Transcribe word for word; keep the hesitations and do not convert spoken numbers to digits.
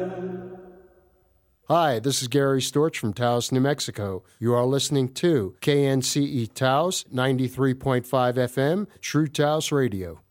Hi, this is Gary Storch from Taos, New Mexico. You are listening to K N C E Taos, ninety-three point five F M, True Taos Radio.